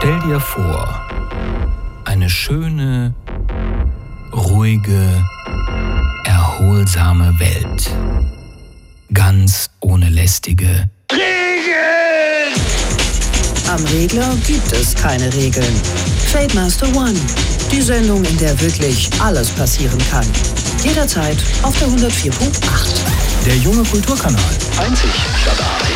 Stell dir vor, eine schöne, ruhige, erholsame Welt. Ganz ohne lästige Regeln! Am Regler gibt es keine Regeln. Trademaster One, die Sendung, in der wirklich alles passieren kann. Jederzeit auf der 104.8. Der junge Kulturkanal. Einzig statt